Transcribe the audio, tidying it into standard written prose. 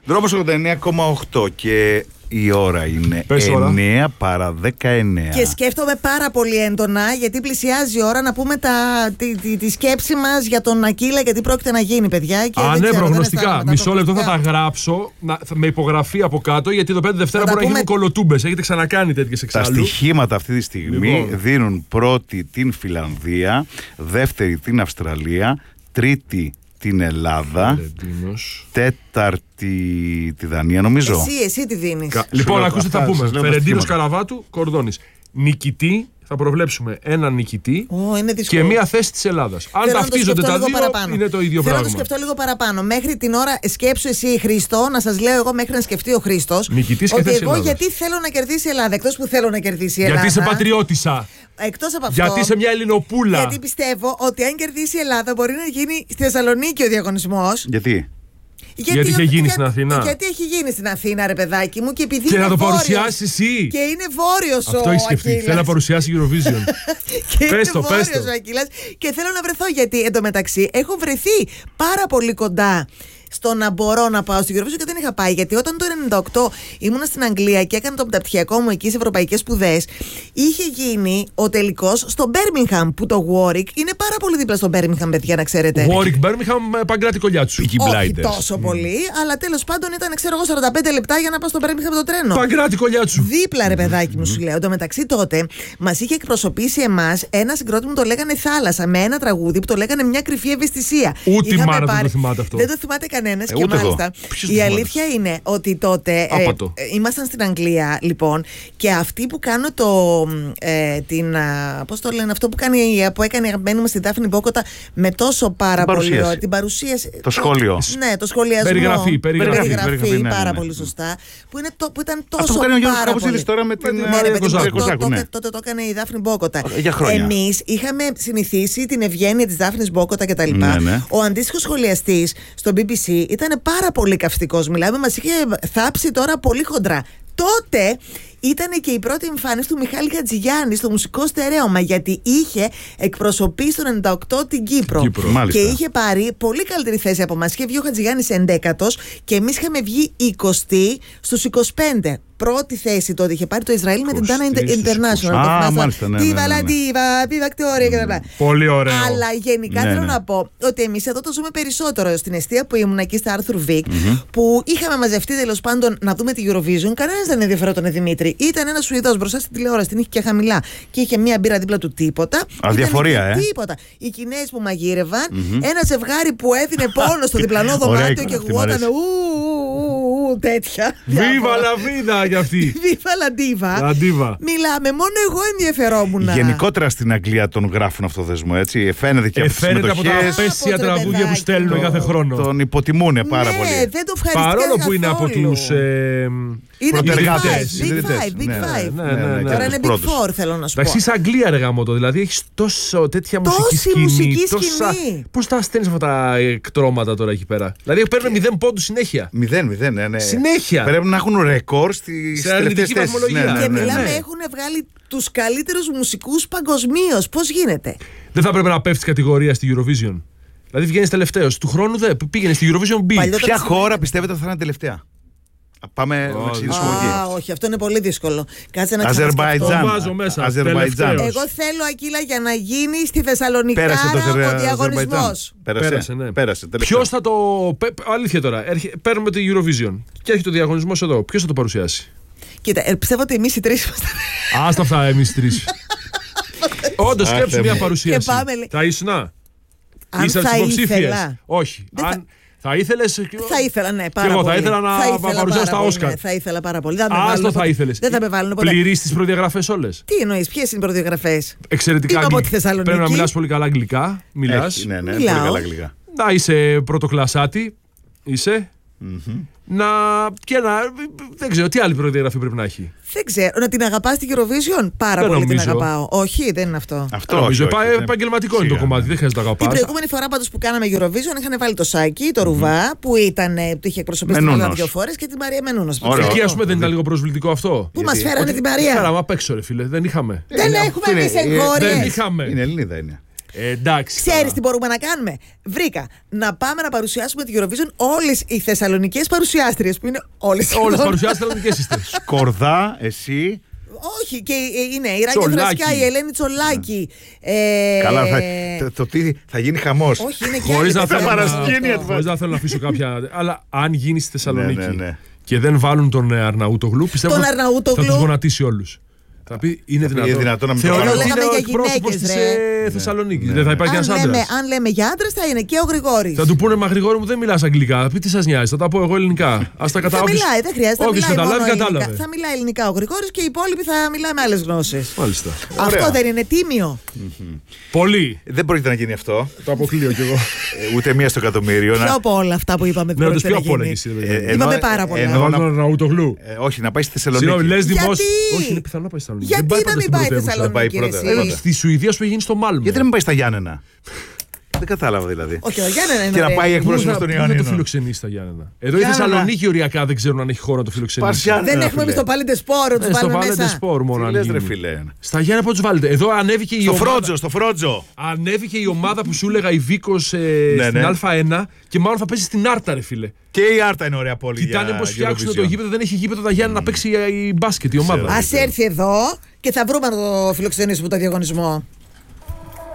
Δρόμος 89,8 και η ώρα είναι 9 παρά 19. Και σκέφτομαι πάρα πολύ έντονα, γιατί πλησιάζει η ώρα να πούμε τη σκέψη μας για τον Ακύλα, γιατί πρόκειται να γίνει, παιδιά. Ναι, προγνωστικά. Μισό λεπτό θα τα γράψω με υπογραφή από κάτω, γιατί εδώ πέντε Δευτέρα μπορεί να γίνουν κολοτούμπες. Έχετε ξανακάνει τέτοιες εξάλλου. Τα στοιχήματα αυτή τη στιγμή δίνουν πρώτη την Φιλανδία, δεύτερη την Αυστραλία, τρίτη την Ελλάδα, τέταρτη τη Δανία, νομίζω. Εσύ τι δίνεις. Λοιπόν, ακούστε τι θα πούμε. Φερεντίνος Καραβάτου, Κορδόνης. Νικητή, θα προβλέψουμε έναν νικητή και μία θέση της Ελλάδας. Αν ταυτίζονται τα δύο, είναι το ίδιο πράγμα. Θέλω να το σκεφτώ λίγο παραπάνω. Μέχρι την ώρα, σκέψου εσύ, Χρήστο, να σας λέω εγώ μέχρι να σκεφτεί ο Χρήστος. Νικητής και θέση εγώ Ελλάδας. Γιατί θέλω να κερδίσει η Ελλάδα, εκτός που θέλω να κερδίσει η Ελλάδα. Γιατί είσαι πατριώτισσα. Εκτός από αυτό. Γιατί είσαι μια Ελληνοπούλα. Γιατί πιστεύω ότι αν κερδίσει η Ελλάδα μπορεί να γίνει στη Θεσσαλονίκη ο διαγωνισμός. Γιατί είχε γίνει στην Αθήνα. Γιατί έχει γίνει στην Αθήνα, ρε παιδάκι μου, και επειδή. Και να το παρουσιάσει εσύ. Και είναι βόρειος αυτό έχει σκεφτεί. Θέλει να παρουσιάσει Eurovision. Και είναι βόρειος ο Ακύλας. Και θέλω να βρεθώ, γιατί εντωμεταξύ έχω βρεθεί πάρα πολύ κοντά στο να μπορώ να πάω στην Eurovision και δεν είχα πάει. Γιατί όταν το 1998 ήμουνα στην Αγγλία και έκανα το μεταπτυχιακό μου εκεί σε ευρωπαϊκές σπουδές, είχε γίνει ο τελικός στο Birmingham, που το Warwick είναι πάρα πολύ δίπλα στο Birmingham, παιδιά, να ξέρετε. Warwick, Birmingham, Παγκράτη Κολλιάτσου. Όχι τόσο πολύ, αλλά τέλος πάντων ήταν, ξέρω εγώ, 45 λεπτά για να πάω στο Birmingham με το τρένο. Παγκράτη Κολλιάτσου. Δίπλα, ρε παιδάκι μου, σου λέω. Εν τω μεταξύ τότε μας είχε εκπροσωπήσει εμάς ένα συγκρότημα που το λέγανε Θάλασσα, με ένα τραγούδι που το λέγανε Μια κρυφή ευαισθησία. Ούτε η μάνα δεν το θυμάται αυτό. Δεν το θυμάται κανένας. Και μάλιστα η αλήθεια είναι ότι τότε ήμασταν στην Αγγλία, λοιπόν, και αυτοί που κάνουν πώς το λένε, αυτό που έκανε η αγαπημένη μας στη Δάφνη Μπόκοτα με τόσο πάρα πολύ την παρουσίαση. Το σχόλιο. Ναι, το σχολιασμό. Περιγραφή, πάρα πολύ σωστά. Που ήταν τόσο. Αυτό που κάνει ο Γιώργος Καπουσίδης τώρα με την Κοζάκου. Τότε το έκανε η Δάφνη Μπόκοτα. Εμείς είχαμε συνηθίσει την ευγένεια της Δάφνης Μπόκοτα κτλ. Ο αντίστοιχος σχολιαστής στο BBC ήταν πάρα πολύ καυστικός. Μιλάμε, μας είχε θάψει τώρα πολύ χοντρά. Τότε ήταν και η πρώτη εμφάνιση του Μιχάλη Χατζηγιάννη στο μουσικό στερέωμα, γιατί είχε εκπροσωπήσει το 98 την Κύπρο. Και είχε πάρει πολύ καλύτερη θέση από εμάς. Είχε βγει ο Χατζηγιάννης 11ος και εμείς είχαμε βγει 20 στους 25. Πρώτη θέση τότε είχε πάρει το Ισραήλ με την Τάνα International. Τίβα, Λαντίβα, Πιβακτόρια κτλ. Πολύ ωραίο. Αλλά γενικά θέλω να πω ότι εμείς εδώ το ζούμε περισσότερο. Στην εστία που ήμουν εκεί στα Arthur Vic, που είχαμε μαζευτεί τέλος πάντων να δούμε τη Eurovision, κανένας δεν ενδιαφερόταν Δημήτρη. Ήταν ένας Σουηδός μπροστά στην τηλεόραση, την είχε και χαμηλά. Και είχε μία μπύρα δίπλα του, τίποτα. Αδιαφορία, Τίποτα. Οι Κινέζοι που μαγείρευαν, ένα ζευγάρι που έδινε πόνο στο διπλανό δωμάτιο και γουόταν τέτοια. Βίβα λα βίδα για αυτή. Βίβα Λαντίβα. Μιλάμε, μόνο εγώ ενδιαφερόμουν. Γενικότερα στην Αγγλία τον γράφουν αυτό το δεσμό, έτσι. Φαίνεται και από τα απέσια τραγούδια που στέλνουν κάθε χρόνο. Τον υποτιμούν πάρα πολύ. Δεν το ευχαριστώ. Παρόλο που είναι από τους πρωτεργάτες. Big Five. Τώρα είναι Big Four, θέλω να σου πω. Εντάξει, είσαι Αγγλία, ρε γαμώτο. Δηλαδή έχεις τόσο τέτοια μουσική σκηνή. Πώς τα στέλνεις αυτά τα εκτρώματα τώρα εκεί πέρα? Δηλαδή παίρνουν 0 πόντους συνέχεια. 0, ναι. Συνέχεια. Πρέπει να έχουν ρεκόρ στις τελευταίες θέσεις. Και μιλάμε, έχουν βγάλει τους καλύτερους μουσικούς παγκοσμίως. Πώς γίνεται? Δεν θα πρέπει να πέφτεις κατηγορία στη Eurovision? Δηλαδή βγαίνεις τελευταίος. Του χρόνου δεν πήγαινε στη Eurovision B. Ποια χώρα πιστεύετε θα είναι τελευταία? Πάμε να ξεκινήσουμε εκεί. Όχι, αυτό είναι πολύ δύσκολο. Κάτσε να Αζερμπαϊτζάν. Εγώ θέλω, Ακύλα, για να γίνει στη Θεσσαλονίκη ο διαγωνισμός. Πέρασε. Ποιος θα το. Αλήθεια τώρα. Παίρνουμε το Eurovision και έχει το διαγωνισμός εδώ. Ποιος θα το παρουσιάσει? Κοίτα, πιστεύω ότι εμείς οι τρεις είμαστε. Άστα αυτά, εμείς οι τρεις. Όντως, σκέψου μια παρουσίαση. Θα ήσουν? Είσαι από τις υποψήφιες? Όχι. Θα ήθελες? Θα ήθελα, ναι, πάρα πολύ. Και εγώ θα ήθελα να παρουσιάσω τα Όσκαρ. Ναι, θα ήθελα πάρα πολύ. Άστο θα ήθελες. Δεν θα με βάλουν ποτέ. Πληρείς τις προδιαγραφές όλες? Τι εννοείς, ποιες είναι οι προδιαγραφές? Εξαιρετικά αγγλικά. Πρέπει να μιλάς πολύ καλά αγγλικά. Μιλάς. Ναι, πολύ καλά αγγλικά. Να είσαι πρωτοκλασάτη. Είσαι. Δεν ξέρω, τι άλλη προδιαγραφή πρέπει να έχει? Δεν ξέρω. Να την αγαπάς την Eurovision? Πάρα πολύ την αγαπάω. Όχι, δεν είναι αυτό. Αυτό νομίζω. Επαγγελματικό είναι το κομμάτι. Δεν χρειάζεται να το αγαπάς. Την προηγούμενη φορά πάντως που κάναμε Eurovision είχαν βάλει το Σάκη, το Ρουβά, που είχε εκπροσωπήσει την Ελλάδα 2 φορές, και την Μαρία Μενούνος. Εκεί, ας πούμε, δεν ήταν λίγο προσβλητικό αυτό? Πού μας φέρανε την Μαρία? Φέραμε απ' έξω, ρε φίλε. Δεν είχαμε. Δεν έχουμε εμείς εγχώριες. Δεν είχαμε. Είναι Ελληνίδα, είναι. Εντάξει. Ξέρεις τι μπορούμε να κάνουμε? Βρήκα. Να πάμε να παρουσιάσουμε τη Eurovision όλες οι θεσσαλονικές παρουσιάστριες που είναι όλες οι παρουσιάστριες θεσσαλονικές είστε. Σκορδά, εσύ. Όχι, και είναι η Ράκη Θρασκιά, η Ελένη Τσολάκη. Καλά, το τι θα γίνει χαμός. Όχι, είναι και χωρίς να θέλω να αφήσω κάποια. Αλλά αν γίνει στη Θεσσαλονίκη και δεν βάλουν τον Αρναούτογλου, πιστεύω θα τους γονατίσει όλους. Θα πει είναι δυνατόν να μην το βάλουν. λέγαμε για γυναίκες, της Θεσσαλονίκης. Δεν θα υπάρχει ένας άντρας. Αν λέμε για άντρες θα είναι και ο Γρηγόρης. Θα του πούνε, μα Γρηγόρη μου δεν μιλάς αγγλικά. Θα πει τι σας νοιάζει, θα τα πω εγώ ελληνικά. Ας τα καταλάβεις. Θα μιλάει, δεν χρειάζεται. Όποιος καταλάβει, κατάλαβε. Θα μιλάει ελληνικά ο Γρηγόρης και οι υπόλοιποι θα μιλάνε με άλλες γλώσσες. Μάλιστα. Αυτό δεν είναι τίμιο? Πολύ. Δεν πρόκειται να γίνει αυτό. Το αποκλείω κι εγώ. Ούτε μία στο εκατομμύριο. Ποιο από όλα αυτά που είπαμε δεν πρόκειται να γίνει? Είπαμε πάρα πολλά. Όχι, να πάει στη Θεσσαλονίκη. Όχι, είναι πιθανό να πάει στη Θεσσαλονίκη. Γιατί να μην πάει στη Θεσσαλονίκη? Στη Σουηδία σου έχει γίνει στο Μάλμο. Γιατί να μην πάει στα Γιάννενα? Δεν κατάλαβα δηλαδή. Όχι, ο Γιάννενα είναι. Και να πάει εκπρόσωπος των Ιωαννίνων. Δεν το φιλοξενεί στα Γιάννενα. Εδώ η Θεσσαλονίκη οριακά δεν ξέρουν αν έχει χώρο να το φιλοξενήσει. Δεν έχουμε εμείς το Πάλιντε Σπόρο, τους βάλουμε μέσα. Στο Πάλιντε Σπόρο μόνο αν γίνει. Φιλέ. Στα Γιάννενα πώς τους βάλετε? Εδώ ανέβηκε η ομάδα. Στο Φρότζο. Ανέβηκε η ομάδα που σου έλεγα η Βίκος στην Α1 και μάλλον θα παίζει στην Άρτα, ρε φίλε. Και η Άρτα είναι ωραία πόλη. Κοιτάνε πώς φτιάξουν το γήπεδο. Δεν έχει γήπεδο τα Γιάννενα να παίξει η μπάσκετ η ομάδα. Ας έρθει εδώ και θα βρούμε να το φιλοξενήσουμε το διαγωνισμό.